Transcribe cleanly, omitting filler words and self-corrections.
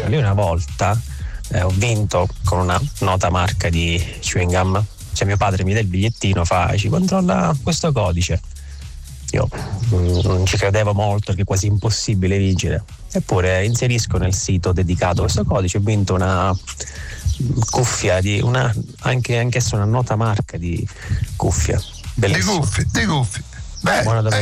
Lì una volta ho vinto con una nota marca di chewing gum. Cioè mio padre mi dà il bigliettino, ci controlla questo codice. Io non ci credevo molto perché è quasi impossibile vincere. Eppure inserisco nel sito dedicato questo codice, ho vinto una cuffia anche una nota marca di cuffia. Di cuffie. Beh, buona davvero.